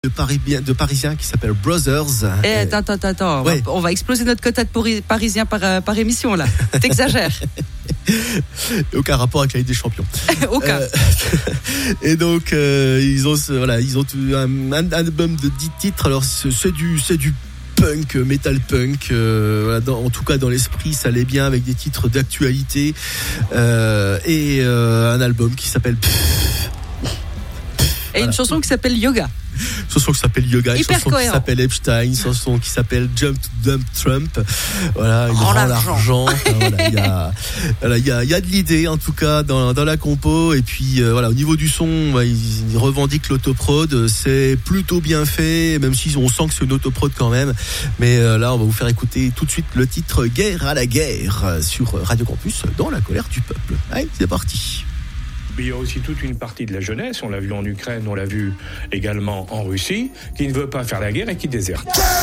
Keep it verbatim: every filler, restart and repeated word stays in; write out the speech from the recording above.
De, Paris, de Parisiens qui s'appelle Brothers. Eh, attends, attends, attends. Ouais. On, va, on va exploser notre quota de Parisiens par, par émission, là. T'exagères. Aucun rapport avec la Ligue des Champions. Aucun. Euh, et donc, euh, ils ont, voilà, ils ont un, un album de dix titres. Alors, c'est du, c'est du punk, metal punk. Euh, voilà, dans, en tout cas, dans l'esprit, ça allait bien avec des titres d'actualité. Euh, et euh, un album qui s'appelle... Et voilà. Une chanson qui s'appelle Yoga. Une chanson qui s'appelle Yoga, une Hyper chanson cohérent. qui s'appelle Epstein, une chanson qui s'appelle Jump to Dump Trump. Voilà, il rend l'argent. Enfin, voilà, il y a, voilà, il y a, il y a de l'idée en tout cas dans, dans la compo. Et puis euh, voilà, au niveau du son, bah, ils, ils revendiquent l'autoprod. C'est plutôt bien fait, même si on sent que c'est une autoprod quand même. Mais euh, là, on va vous faire écouter tout de suite le titre Guerre à la guerre sur Radio Campus dans la colère du peuple. Allez, c'est parti. Mais il y a aussi toute une partie de la jeunesse, on l'a vu en Ukraine, on l'a vu également en Russie, qui ne veut pas faire la guerre et qui déserte.